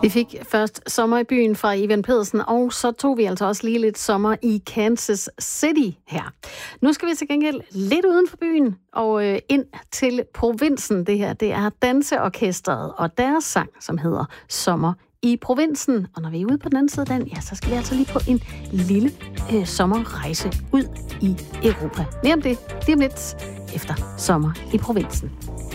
Vi fik først Sommer i byen fra Ivan Pedersen, og så tog vi altså også lige lidt sommer i Kansas City her. Nu skal vi til gengæld lidt uden for byen og ind til provinsen. Det her, det er Danseorkestret og deres sang, som hedder Sommer i provinsen. Og når vi er ude på den anden side af den, ja, så skal vi altså lige på en lille sommerrejse ud i Europa. Mere om det lige om lidt efter Sommer i provinsen.